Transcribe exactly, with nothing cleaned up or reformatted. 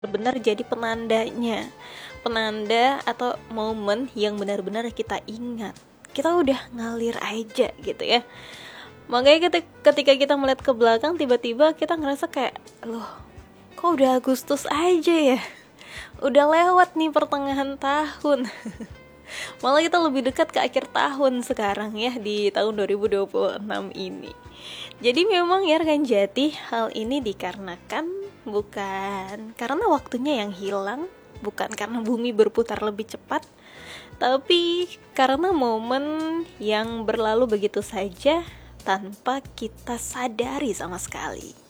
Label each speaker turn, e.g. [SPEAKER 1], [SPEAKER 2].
[SPEAKER 1] benar jadi penandanya, penanda atau momen yang benar-benar kita ingat. Kita udah ngalir aja gitu ya. Makanya ketika kita melihat ke belakang, tiba-tiba kita ngerasa kayak, loh, kok udah Agustus aja ya? Udah lewat nih pertengahan tahun. Malah kita lebih dekat ke akhir tahun sekarang ya, di tahun dua ribu dua puluh enam ini. Jadi memang ya rekan Jati, hal ini dikarenakan bukan karena waktunya yang hilang, bukan karena bumi berputar lebih cepat, tapi karena momen yang berlalu begitu saja tanpa kita sadari sama sekali.